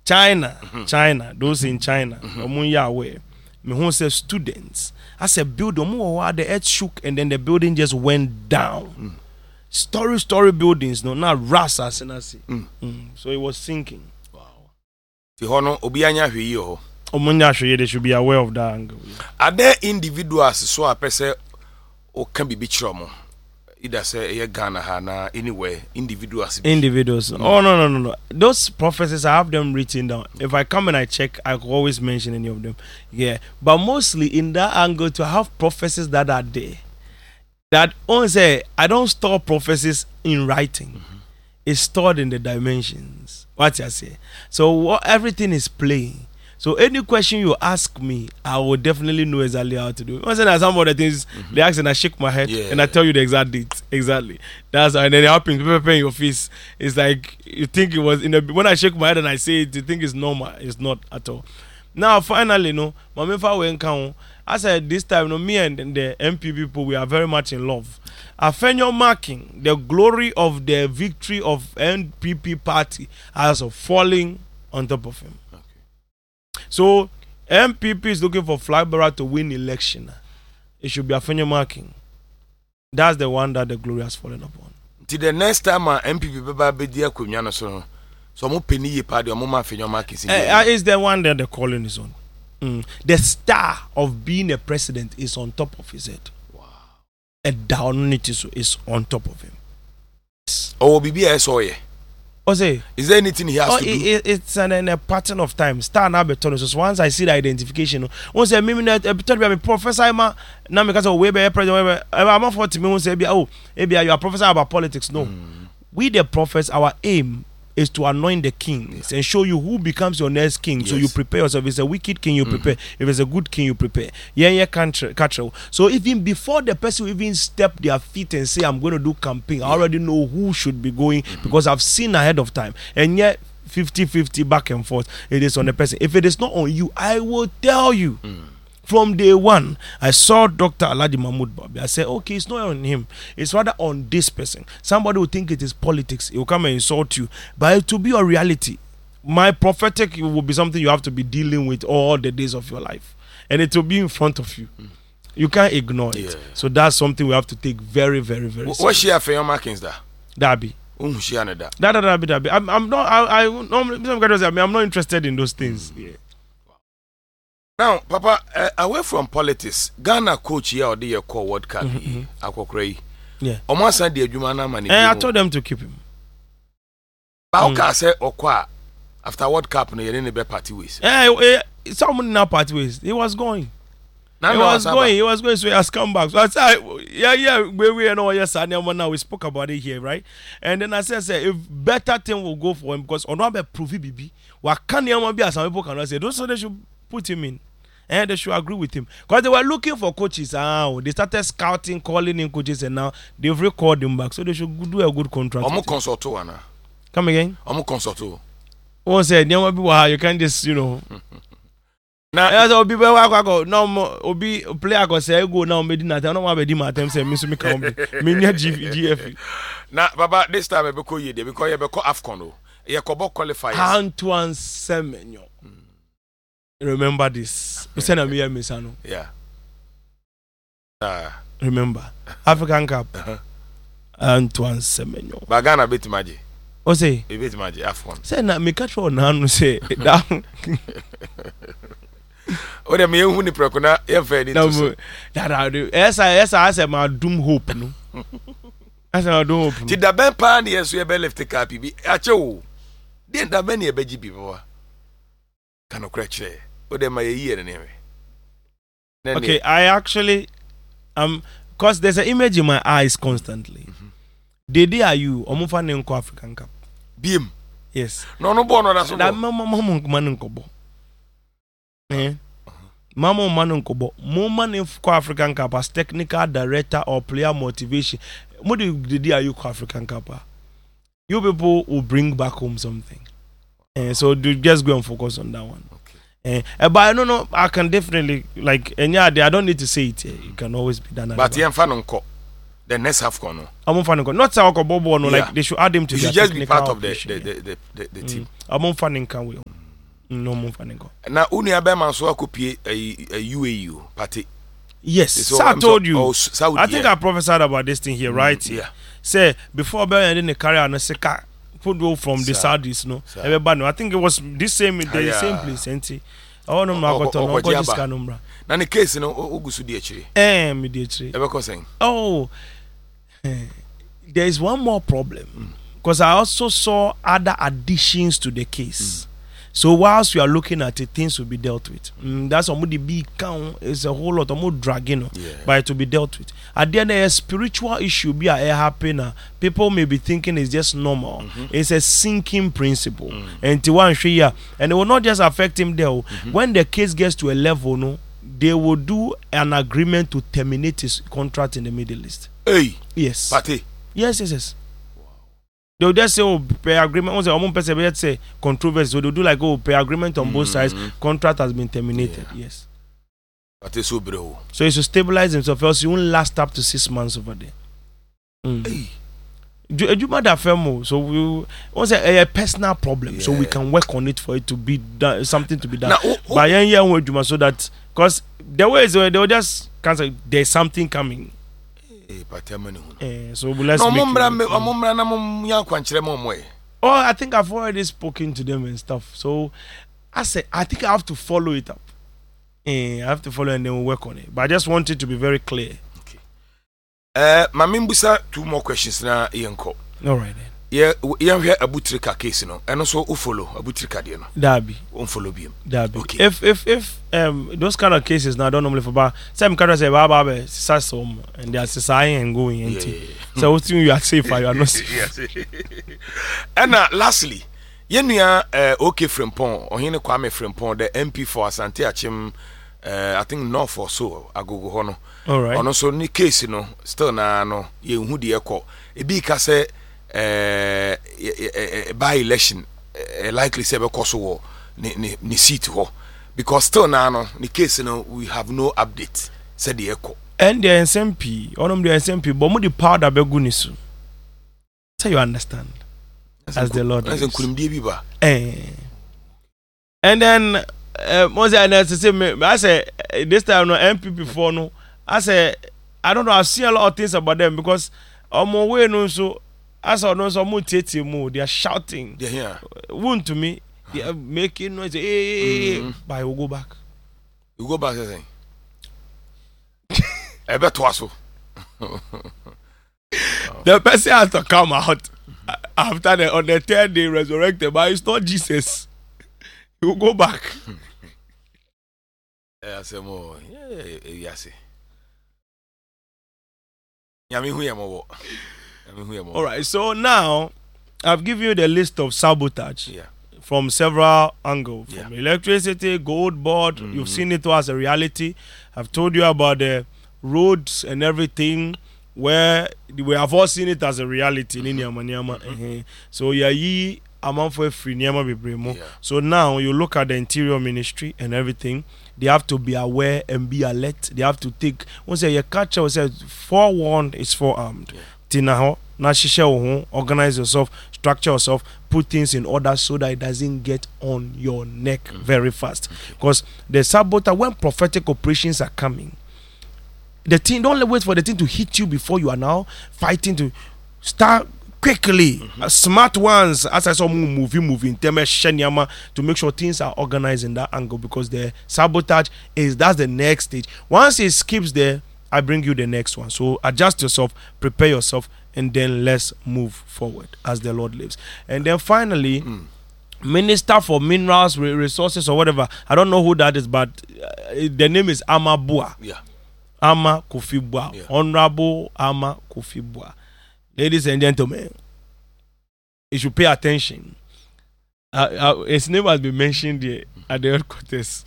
China, those in China, aware. Me who say students. I said build the earth shook and then the building just went down. Story buildings, no, not rasas and I see. So it was sinking. Wow. The hono obianya hwe yo. They should be aware of that angle. Are there individuals so a person or can be bichromo? Either say a Ghana Hana anywhere, individuals. Oh no. Those prophecies I have them written down. If I come and I check, I could always mention any of them. Yeah. But mostly in that angle to have prophecies that are there. That on say I don't store prophecies in writing. It's stored in the dimensions. What you say? So everything is playing. So any question you ask me, I will definitely know exactly how to do it. Once I some of the things they ask and I shake my head and I tell you the exact date. Exactly. That's how, and then it happens. People pay in your face. It's like you think it was when I shake my head and I say it, you think it's normal. It's not at all. Now finally, I said this time, me and the MP people, we are very much in love. Afenyo marking the glory of the victory of NPP party as of falling on top of him. So MPP is looking for Flyborough to win election. It should be Afenyo marking. That's the one that the glory has fallen upon. Till the next time MPP be there kunyano so mo penny ye party or mo Afenyo marking. Is the one that the calling is on. The star of being a president is on top of his head. Wow. A downity is on top of him. Oh, BBS is there anything he has to do? It's a pattern of time. Star now beton. So once I see the identification, once I mean a professor, I'm now because of Weber president. I'm not for me. Say, oh, maybe you are professor about politics. No, we the prophets. Our aim is to anoint the kings and show you who becomes your next king. Yes. So you prepare yourself. If it's a wicked king, you prepare. If it's a good king, you prepare. Catch. So even before the person even step their feet and say, I'm going to do campaign, I already know who should be going because I've seen ahead of time. And yet, 50-50 back and forth, it is on the person. If it is not on you, I will tell you. From day one, I saw Dr. Alhaji Mahmoud Bawumia. I said, okay, it's not on him. It's rather on this person. Somebody will think it is politics. He will come and insult you. But it will be a reality. My prophetic will be something you have to be dealing with all the days of your life. And it will be in front of you. You can't ignore it. So that's something we have to take very, very, very seriously. What's your favorite markings there? Darby. I'm not interested in those things. Yeah. Now, Papa, away from politics, Ghana coach here or the call World Cup Akokray. Yeah. Almost said the Jumana money. I told them to keep him. Bauka said Okwa after World Cup no you be party ways. Someone now party ways. He was going. He was going, so he has come back. So I said, we know yes, now we spoke about it here, right? And then I said, if better thing will go for him because on one prove BB, what can you be as some people cannot say, those so they should put him in. And they should agree with him. Because they were looking for coaches. They started scouting, calling in coaches, and now they've recalled him back. So they should do a good contract. I'm consulto, Anna. Come again? I'm consulto. One said, you can't just, now, as I'll be no Obi player go say go now Medina. I don't want to be my time say me so me come be me GF. Now, Baba, this time because you AFCON. You qualifiers. Antoine Semenyo. Remember this. You said me Misano. Yeah. Remember African Cup. Antoine Semenyo. Bagana beat Maji. O say. He beat Maji AFCON. Say na me catch for na say down. O de me hu ni prekona e fa ni to so. Yes I say my doom hope no. I say my doom hope. Ti da ben pa na yeso e be left cap bi a che wo. Den da ben e be gi bi bo. Kano kreche. O de my year na we. Okay, I actually cause there's an image in my eyes constantly. Dede are you omufa ne nko African Cup. Biem. Yes. No born na so. Da mama nkobo. Mama man nkobo. Mama ne nko African Cup as technical director or player motivation. What did are you African Cup? You people will bring back home something. So just go and focus on that one. Okay. But no, I can definitely I don't need to say it. It can always be done. But you fan nko. The next AFCON. I'm fan nko. Not say Bobo no like they should add him to. You should just be part of the team. I'm fan nko. No move and go. Na uni abema so akopie UAE party. Yes, so I told you. I think I prophesied about this thing here, right? Yeah. Say before Bell didn't carry on a seka put go from the Saudis, no. Everybody, I think it was this same the same place, ain't it? Oh no, I got this kind of number. Na the case no ogusu di achire. Me di achire. Ebe ko saying. Oh, there is one more problem because I also saw other additions to the case. So whilst we are looking at it, things will be dealt with. That's some of the big count. It's a whole lot of more dragging, but it will be dealt with. At the end, a spiritual issue be happening. People may be thinking it's just normal. It's a sinking principle, and it will not just affect him there. When the case gets to a level, no, they will do an agreement to terminate his contract in the Middle East. Hey, yes, party. Yes. They'll just say, oh, pay agreement. Once a person say controversy, so they'll do like, oh, pay agreement on both sides. Contract has been terminated. Yes. But it's so bro. So he should stabilize himself, else he won't last up to 6 months over there. Hey. You might have felt so we once a personal problem, so we can work on it for it to be done, something to be done. But so that because the way they'll just cancel, there's something coming. So let's I think I've already spoken to them and stuff. So I think I have to follow it up. I have to follow and then we'll work on it. But I just want it to be very clear. Okay. Mamimbusa, 2 more questions now. All right then. Yeah, hear Abutrika case, no, and also follow Abutrika, you know. Darby. Follow him. Darby. Okay. If those kind of cases now, I don't normally for about some kind of say Baba Sasom and they are saying and going into. So what you are safe, you are not safe. Yes. And lastly, Yenya OK Frimpong or Hine Kwame Frimpong, the MP for Asante Achim, I think North or so, Agogo Hono. All right. And also ni case, you know, still na no, ye who the echo. It be kase by election likely say because wo ni seat ho because still now no the case no we have no update said the echo and the SMP onom the SMP but mo the powder begu ni so so you understand as the Lord as nkulimdie bi ba and then Moses and I say this time no MP before no I say I don't know I've seen a lot of things about them because omo we no so as I know some they are shouting. They're here. Wound to me. They are making noise. Hey, but I will go back. You go back, saying. I bet was so. The person has to come out after on the 3rd day resurrected, but it's not Jesus. You will go back. I say more. Yes. Yami who am I? All right, so now I've given you the list of sabotage from several angles, from electricity, gold board. You've seen it as a reality. I've told you about the roads and everything where we have all seen it as a reality. So so now you look at the interior ministry and everything. They have to be aware and be alert. They have to take once you catch yourself, forewarned is forearmed. Tinaho, organize yourself, structure yourself, put things in order so that it doesn't get on your neck very fast. Because the saboteur, when prophetic operations are coming, the thing don't wait for the thing to hit you before you are now fighting to start quickly. Smart ones, as I saw moving, to make sure things are organized in that angle because the sabotage that's the next stage. Once it skips there, I bring you the next one. So adjust yourself, prepare yourself, and then let's move forward as the Lord lives. And then finally, Minister for Minerals, Resources, or whatever. I don't know who that is, but the name is Ama Bua. Yeah. Ama Kofi Bua. Yeah. Honorable Ama Kofi Bua. Ladies and gentlemen, you should pay attention. His name has been mentioned here at the headquarters.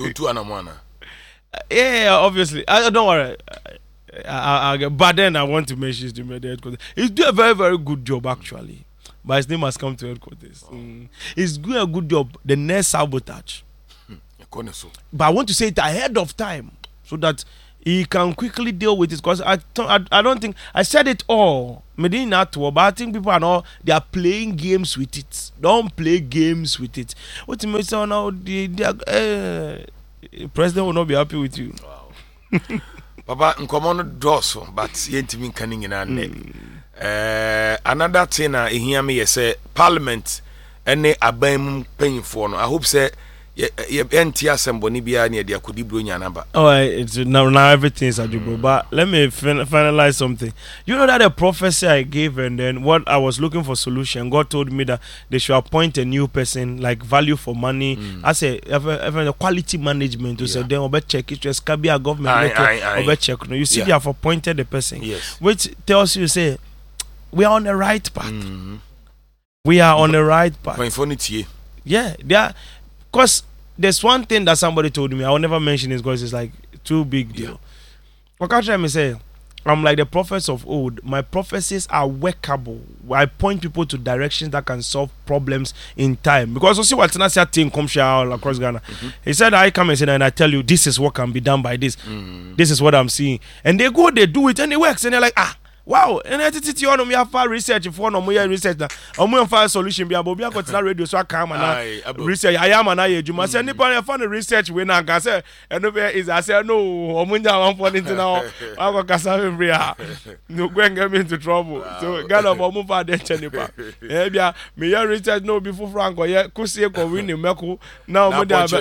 Yeah, obviously. Don't worry. But then I want to mention his name at the headquarters. He's doing a very, very good job, actually. But his name has come to headquarters. He's doing a good job. The next sabotage. But I want to say it ahead of time so that he can quickly deal with it. Because I don't think I said it all. Medina not but I think people are not, they are playing games with it. Don't play games with it. What you say now? The president will not be happy with you. Wow. Papa, nkomo no doso, but yentimi nka ni nyina ne. Another thing I hear me say Parliament ene abam panyimfo no. I hope say ye enti asemboni bia na de akodibro nyanaba. Oh, it's now everything is adjustable. But let me finalize something. You know that the prophecy I gave, and then what I was looking for solution, God told me that they should appoint a new person, like value for money. I say even quality management. To say then over check it just can be a government over check. No, you see they have appointed the person, which tells you say we are on the right path. We are on the right path. Yeah, they are. Because there's one thing that somebody told me, I will never mention it because it's like too big deal. What can I try say? I'm like the prophets of old. My prophecies are workable. I point people to directions that can solve problems in time. Because you see what Tanassia thing comes all across Ghana. He said, I come and say, and I tell you, this is what can be done by this. This is what I'm seeing. And they go, they do it, and it works. And they're like, wow, and I think you me have research for no more research that I'm find solution be about got radio so I come and research I am and I you say anybody find research when I can say and is I say no omunya one for into now I go kasa free no go and get me into trouble. So God of omu for the chenipa bia me research no before Frank or yeah kusie ko win meko now mo da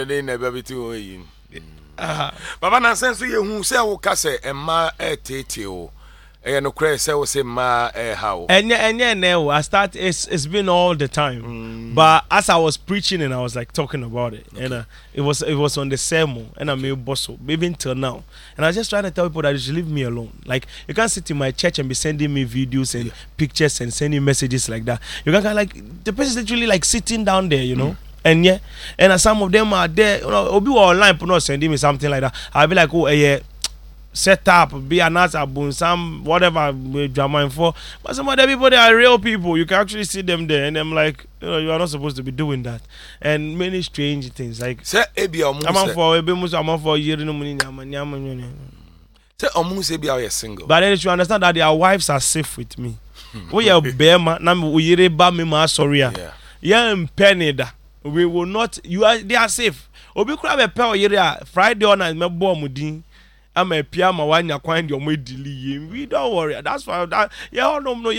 baba na sense ye hu say wo ka say emma tete o no crazy say say ma how and I start it's been all the time but as I was preaching and I was like talking about it and it was on the sermon and I made bosso maybe until now and I was just trying to tell people that you should leave me alone. Like you can't sit in my church and be sending me videos and pictures and sending messages like that. You can like the person is literally like sitting down there, you know. And and some of them are there, you know, Obi online not sending me something like that. I'll be like, oh yeah, set up, be an answer, some whatever drama for. But some other people, they are real people. You can actually see them there, and I'm like, you know, you are not supposed to be doing that. And many strange things like. Say I'm for year no money. Say Omu single. But then you understand that their wives are safe with me. We are bema na we yere ba me ma sorry a. Yeah, penny da. We will not. They are safe. Obi kura be pe oyere Friday on night me bo omudin. I'm a piano one ya kwan your delay. We don't worry. That's why that no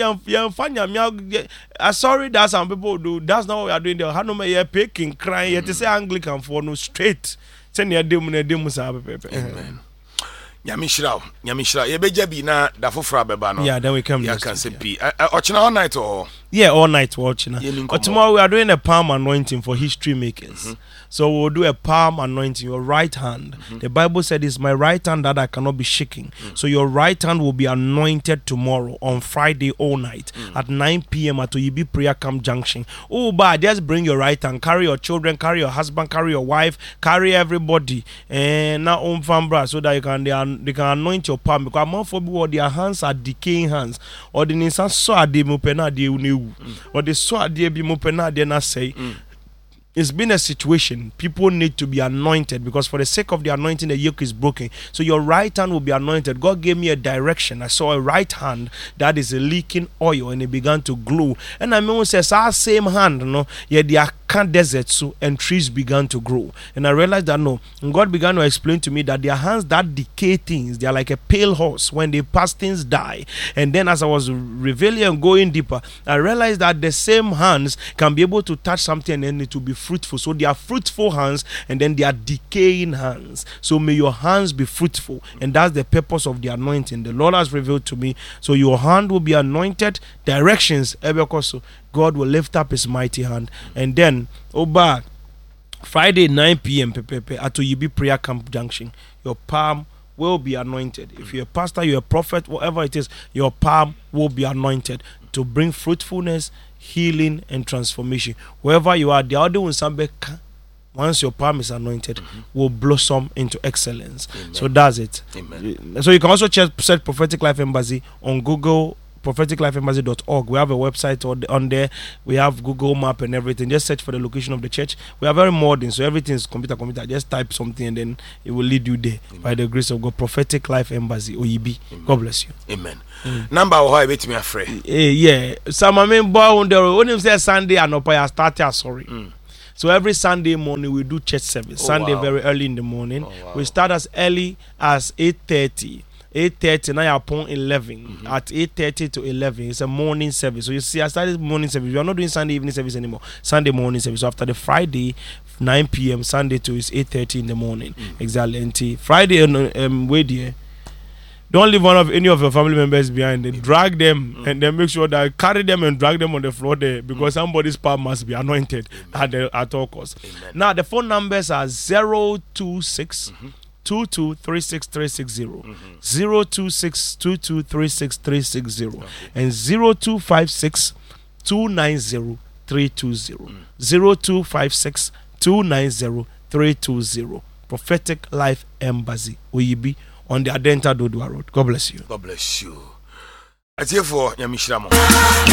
sorry that some people do. That's not what we are doing there. How me picking crying yet to say Anglican for no straight. Send your demu Amen. Nyamishra ye beja bi na da fofra beba no. Yeah, then we come. Yeah, can say be. Ochina all night or. Yeah, all night watching. But tomorrow we are doing a palm anointing for history makers. So we'll do a palm anointing, your right hand. The Bible said it's my right hand that I cannot be shaking. So your right hand will be anointed tomorrow on Friday all night at 9 p.m. at Oyibi Prayer Camp Junction. Oh, but just bring your right hand. Carry your children, carry your husband, carry your wife, carry everybody. And now on Fambra so that they can anoint your palm. Because more for people, their hands are decaying hands. Or the Nissan saw the Mupena de Unu. Or the saw the Mupena de na say. It's been a situation. People need to be anointed because for the sake of the anointing, the yoke is broken. So your right hand will be anointed. God gave me a direction. I saw a right hand that is leaking oil and it began to glow. And I mean, says our same hand, the Akan desert so and trees began to grow. And I realized that and God began to explain to me that their hands that decay things, they are like a pale horse. When they pass, things die. And then as I was revealing and going deeper, I realized that the same hands can be able to touch something and then it will be fruitful. So they are fruitful hands and then they are decaying hands. So may your hands be fruitful. And that's the purpose of the anointing. The Lord has revealed to me. So your hand will be anointed. Directions, God will lift up his mighty hand. And then, Friday 9 p.m. at Oyibi Prayer Camp Junction, your palm will be anointed. If you're a pastor, you're a prophet, whatever it is, your palm will be anointed to bring fruitfulness, healing, and transformation. Wherever you are, the other one, once your palm is anointed, will blossom into excellence. Amen. So that's it. Amen. So you can also search Prophetic Life Embassy on Google propheticlifeembassy.org. We have a website on there. We have Google Map and everything. Just search for the location of the church. We are very modern, so everything is computer. Just type something and then it will lead you there. Amen. By the grace of God. Prophetic Life Embassy, OEB. Amen. God bless you. Amen. Number why wait me afraid. Yeah. Some I mean boy on the when him say Sunday and up I start sorry. So every Sunday morning we do church service. Sunday very early in the morning. We start as early as 8:30. 8:30 now upon 11 at 8:30 to 11 it's a morning service. So you see I started morning service. We are not doing Sunday evening service anymore. Sunday morning service. So after the Friday 9 p.m. Sunday to is 8:30 in the morning. Exactly. And Friday wait there. Don't leave any of your family members behind. They drag them and then make sure that carry them and drag them on the floor there because somebody's palm must be anointed at all costs. Amen. Now the phone numbers are 026 2236 026 2236 and 0256 290 320 0256 290 320. Prophetic Life Embassy, OEB, on the Adenta Dodua Road. God bless you. God bless you. As for Yamishiramo.